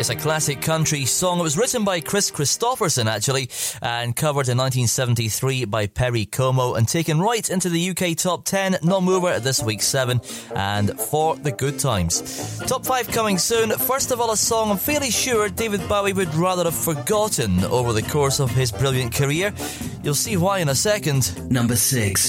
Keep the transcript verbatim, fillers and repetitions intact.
It's a classic country song. It was written by Chris Christopherson, actually, and covered in nineteen seventy-three by Perry Como, and taken right into the U K top ten, non-mover at this week's seven, and For the Good Times. Top five coming soon. First of all, a song I'm fairly sure David Bowie would rather have forgotten over the course of his brilliant career. You'll see why in a second. Number six.